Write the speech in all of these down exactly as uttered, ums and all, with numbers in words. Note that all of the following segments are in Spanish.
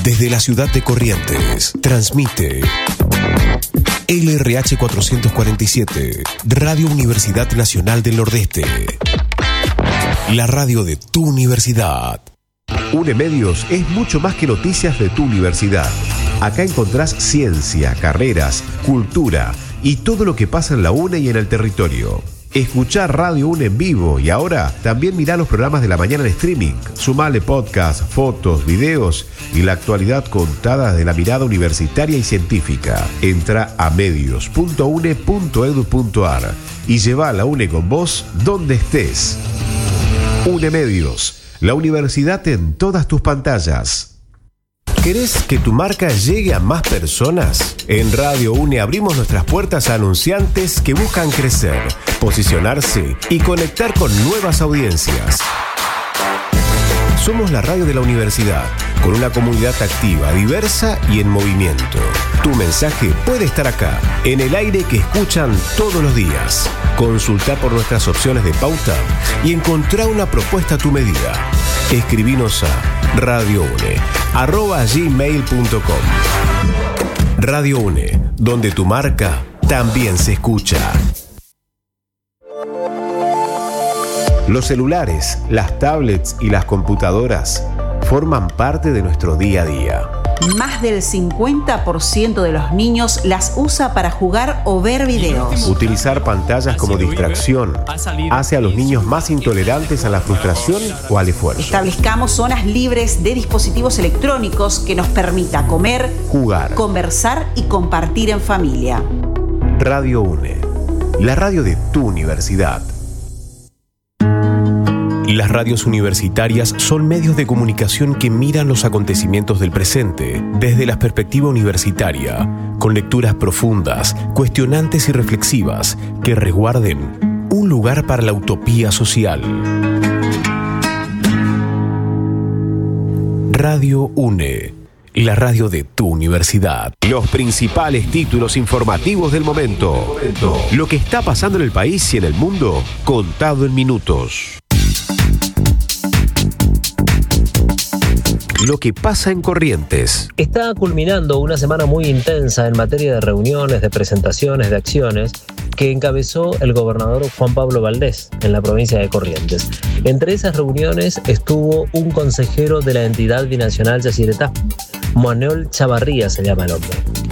Desde la ciudad de Corrientes, transmite L R H cuatrocientos cuarenta y siete, Radio Universidad Nacional del Nordeste. La radio de tu universidad. UNEMedios es mucho más que noticias de tu universidad. Acá encontrás ciencia, carreras, cultura y todo lo que pasa en la UNE y en el territorio. Escuchá Radio UNE en vivo y ahora también mirá los programas de la mañana en streaming. Sumale podcast, fotos, videos y la actualidad contada de la mirada universitaria y científica. Entra a medios punto une punto edu punto ar y lleva a la UNE con vos donde estés. UNEMedios, la universidad en todas tus pantallas. ¿Querés que tu marca llegue a más personas? En Radio UNE abrimos nuestras puertas a anunciantes que buscan crecer, posicionarse y conectar con nuevas audiencias. Somos la radio de la universidad, con una comunidad activa, diversa y en movimiento. Tu mensaje puede estar acá, en el aire que escuchan todos los días. Consulta por nuestras opciones de pauta y encontrá una propuesta a tu medida. Escribinos a radioune arroba gmail punto com. Radio UNE, donde tu marca también se escucha. Los celulares, las tablets y las computadoras forman parte de nuestro día a día. Más del cincuenta por ciento de los niños las usa para jugar o ver videos. Utilizar pantallas como distracción hace a los niños más intolerantes a la frustración o al esfuerzo. Establezcamos zonas libres de dispositivos electrónicos que nos permita comer, jugar, conversar y compartir en familia. Radio UNE, la radio de tu universidad. Las radios universitarias son medios de comunicación que miran los acontecimientos del presente desde la perspectiva universitaria, con lecturas profundas, cuestionantes y reflexivas que resguarden un lugar para la utopía social. Radio UNE, la radio de tu universidad. Los principales títulos informativos del momento. Lo que está pasando en el país y en el mundo, contado en minutos. Lo que pasa en Corrientes. Está culminando una semana muy intensa en materia de reuniones, de presentaciones, de acciones que encabezó el gobernador Juan Pablo Valdés en la provincia de Corrientes. Entre esas reuniones estuvo un consejero de la entidad binacional Yacyretá, Manuel Chavarría se llama el hombre.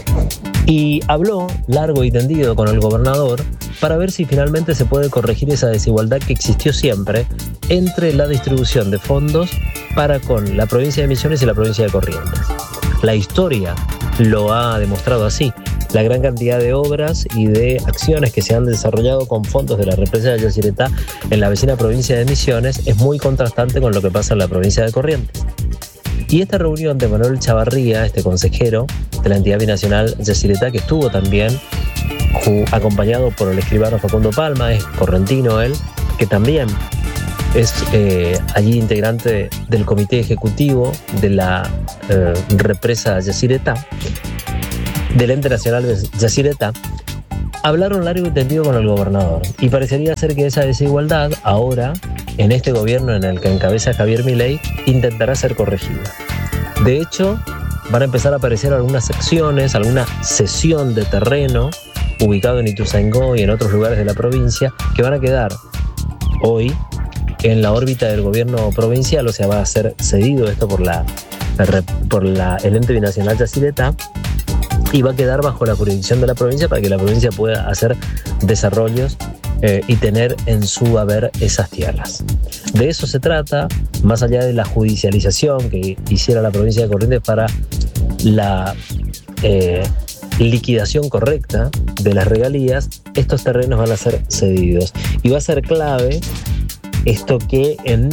Y habló largo y tendido con el gobernador para ver si finalmente se puede corregir esa desigualdad que existió siempre entre la distribución de fondos para con la provincia de Misiones y la provincia de Corrientes. La historia lo ha demostrado así. La gran cantidad de obras y de acciones que se han desarrollado con fondos de la represa de Yacyretá en la vecina provincia de Misiones es muy contrastante con lo que pasa en la provincia de Corrientes. Y esta reunión de Manuel Chavarría, este consejero de la entidad binacional Yacyretá, que estuvo también acompañado por el escribano Facundo Palma, es correntino él, que también es eh, allí integrante del comité ejecutivo de la eh, represa Yacyretá, del ente nacional de Yacyretá, hablaron largo y tendido con el gobernador. Y parecería ser que esa desigualdad ahora, en este gobierno en el que encabeza Javier Milei, intentará ser corregida. De hecho, van a empezar a aparecer algunas secciones, alguna cesión de terreno ubicado en Ituzaingó y en otros lugares de la provincia, que van a quedar hoy en la órbita del gobierno provincial, o sea, va a ser cedido esto por, la, por la, el ente binacional Yacyretá, y va a quedar bajo la jurisdicción de la provincia para que la provincia pueda hacer desarrollos eh, y tener en su haber esas tierras. De eso se trata, más allá de la judicialización que hiciera la provincia de Corrientes para la eh, liquidación correcta de las regalías, estos terrenos van a ser cedidos. Y va a ser clave esto que en,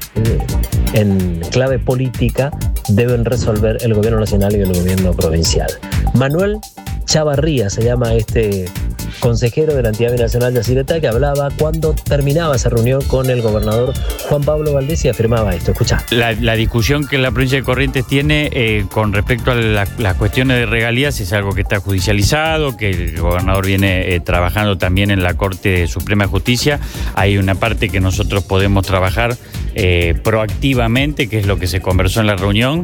en clave política deben resolver el gobierno nacional y el gobierno provincial. Manuel Chavarría se llama este consejero de la entidad binacional Yacyretá, que hablaba cuando terminaba esa reunión con el gobernador Juan Pablo Valdés y afirmaba esto. Escuchá. La, la discusión que la provincia de Corrientes tiene eh, con respecto a la, las cuestiones de regalías es algo que está judicializado, que el gobernador viene eh, trabajando también en la Corte Suprema de Justicia. Hay una parte que nosotros podemos trabajar eh, proactivamente, que es lo que se conversó en la reunión,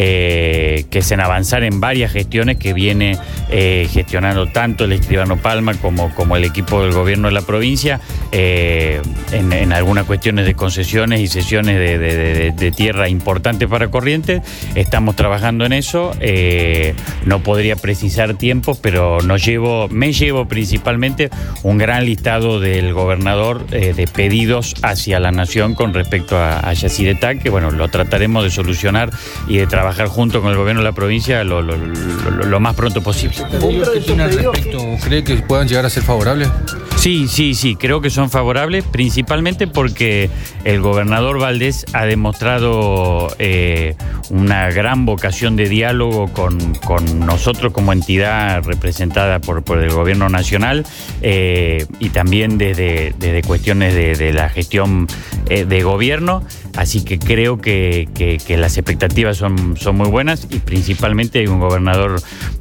eh, que es en avanzar en varias gestiones que viene eh, gestionando tanto el escribano Palma como, como el equipo del gobierno de la provincia, eh, en, en algunas cuestiones de concesiones y cesiones de, de, de, de tierra importantes para Corrientes. Estamos trabajando en eso. Eh, no podría precisar tiempos, pero nos llevo, me llevo principalmente un gran listado del gobernador eh, de pedidos hacia la nación con respecto a, a Yacyretá, que bueno, lo trataremos de solucionar y de trabajar junto con el gobierno de la provincia lo, lo, lo, lo más pronto posible. ¿Qué tiene al respecto? ¿Cree que puedan llegar a ser favorables? Sí, sí, sí, creo que son favorables, principalmente porque el gobernador Valdés ha demostrado eh, una gran vocación de diálogo con, con nosotros como entidad representada por, por el gobierno nacional, eh, y también desde, desde cuestiones de, de la gestión eh, de gobierno. Así que creo que, que, que las expectativas son, son muy buenas, y principalmente hay un gobernador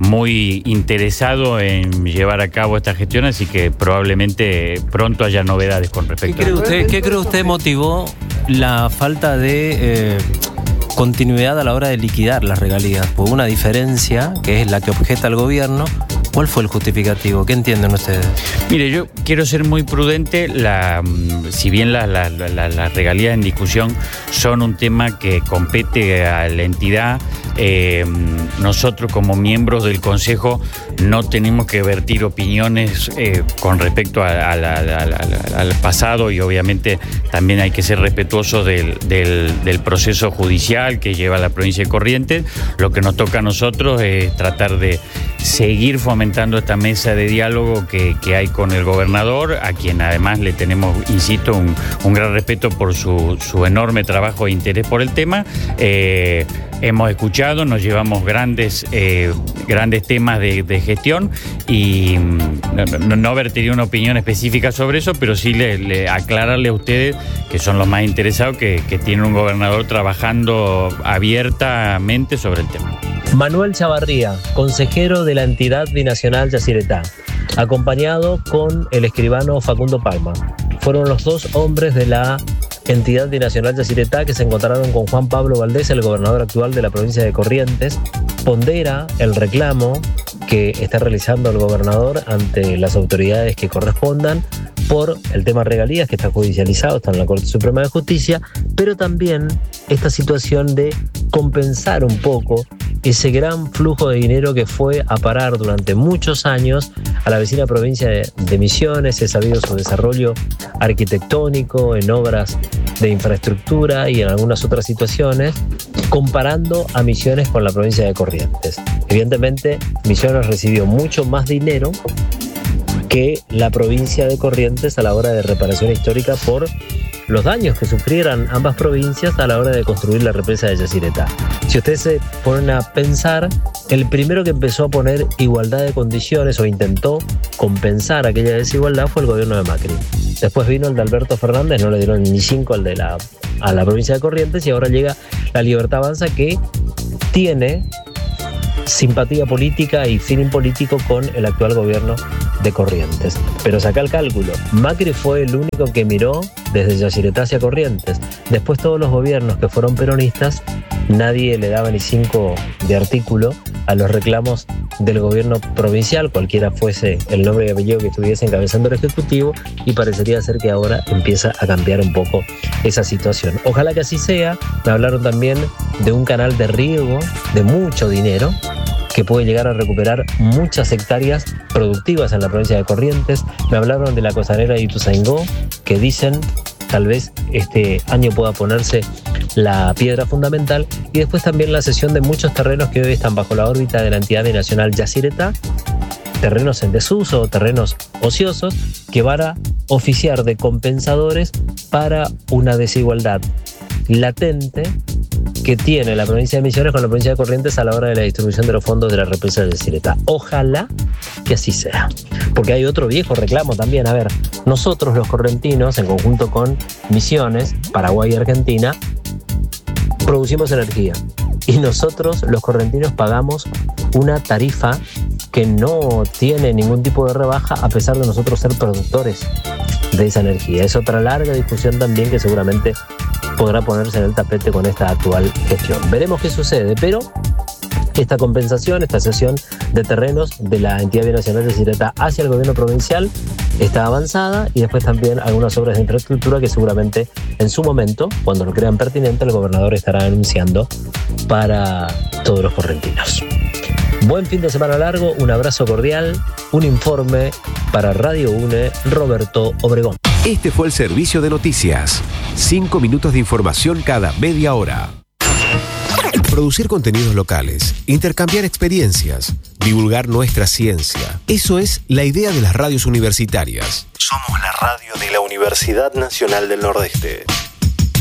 muy interesado en llevar a cabo esta gestión, así que probablemente pronto haya novedades con respecto ¿Qué cree usted, ¿qué cree usted motivó la falta de eh, continuidad a la hora de liquidar las regalías? Por una diferencia que es la que objeta el gobierno. ¿Cuál fue el justificativo? ¿Qué entienden ustedes? Mire, yo quiero ser muy prudente. La, si bien las la, la, la regalías en discusión son un tema que compete a la entidad, eh, nosotros como miembros del Consejo no tenemos que vertir opiniones eh, con respecto a, a la, a la, a la, al pasado, y obviamente también hay que ser respetuosos del, del, del proceso judicial que lleva la provincia de Corrientes. Lo que nos toca a nosotros es tratar de seguir fomentando esta mesa de diálogo que, que hay con el gobernador, a quien además le tenemos, insisto, un, un gran respeto por su, su enorme trabajo e interés por el tema. Eh, hemos escuchado, nos llevamos grandes, eh, grandes temas de, de gestión, y no, no vertiría una opinión específica sobre eso, pero sí le, le aclararle a ustedes, que son los más interesados, que, que tienen un gobernador trabajando abiertamente sobre el tema. Manuel Chavarría, consejero de la entidad binacional Yacyretá, acompañado con el escribano Facundo Palma. Fueron los dos hombres de la entidad binacional Yacyretá que se encontraron con Juan Pablo Valdés, el gobernador actual de la provincia de Corrientes. Pondera el reclamo que está realizando el gobernador ante las autoridades que correspondan por el tema regalías, que está judicializado, está en la Corte Suprema de Justicia, pero también esta situación de compensar un poco ese gran flujo de dinero que fue a parar durante muchos años a la vecina provincia de, de Misiones. Es sabido su desarrollo arquitectónico en obras de infraestructura y en algunas otras situaciones, comparando a Misiones con la provincia de Corrientes. Evidentemente, Misiones recibió mucho más dinero que la provincia de Corrientes a la hora de reparación histórica por los daños que sufrieran ambas provincias a la hora de construir la represa de Yacyretá. Si ustedes se ponen a pensar, el primero que empezó a poner igualdad de condiciones o intentó compensar aquella desigualdad fue el gobierno de Macri. Después vino el de Alberto Fernández, no le dieron ni cinco al de la, a la provincia de Corrientes, y ahora llega la Libertad Avanza, que tiene simpatía política y feeling político con el actual gobierno de Corrientes. Pero saca el cálculo. Macri fue el único que miró desde Yacyretá hacia Corrientes. Después todos los gobiernos que fueron peronistas, nadie le daba ni cinco de artículo a los reclamos del gobierno provincial, cualquiera fuese el nombre y apellido que estuviese encabezando el Ejecutivo, y parecería ser que ahora empieza a cambiar un poco esa situación. Ojalá que así sea. Me hablaron también de un canal de riego de mucho dinero que puede llegar a recuperar muchas hectáreas productivas en la provincia de Corrientes. Me hablaron de la costanera de Ituzaingó, que dicen tal vez este año pueda ponerse la piedra fundamental, y después también la cesión de muchos terrenos que hoy están bajo la órbita de la entidad binacional Yacyretá, terrenos en desuso o terrenos ociosos, que van a oficiar de compensadores para una desigualdad latente que tiene la provincia de Misiones con la provincia de Corrientes a la hora de la distribución de los fondos de la represa de Sireta. Ojalá que así sea. Porque hay otro viejo reclamo también. A ver, nosotros los correntinos, en conjunto con Misiones, Paraguay y Argentina, producimos energía. Y nosotros, los correntinos, pagamos una tarifa que no tiene ningún tipo de rebaja a pesar de nosotros ser productores de esa energía. Es otra larga discusión también que seguramente podrá ponerse en el tapete con esta actual gestión. Veremos qué sucede, pero esta compensación, esta cesión de terrenos de la entidad binacional de Sireta hacia el gobierno provincial está avanzada, y después también algunas obras de infraestructura que seguramente en su momento, cuando lo crean pertinente, el gobernador estará anunciando para todos los correntinos. Buen fin de semana largo, un abrazo cordial, un informe para Radio UNE, Roberto Obregón. Este fue el servicio de noticias. Cinco minutos de información cada media hora. Producir contenidos locales, intercambiar experiencias, divulgar nuestra ciencia. Eso es la idea de las radios universitarias. Somos la radio de la Universidad Nacional del Nordeste.